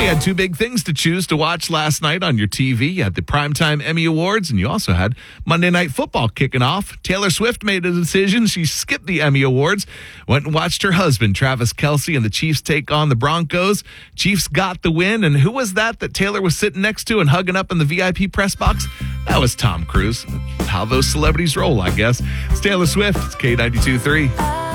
You had two big things to choose to watch last night on your TV. You had the Primetime Emmy Awards, and you also had Monday Night Football kicking off. Taylor Swift made a decision. She skipped the Emmy Awards, went and watched her husband, Travis Kelce, and the Chiefs take on the Broncos. Chiefs got the win, and who was that Taylor was sitting next to and hugging up in the VIP press box? That was Tom Cruise. How those celebrities roll, I guess. It's Taylor Swift. It's K92.3.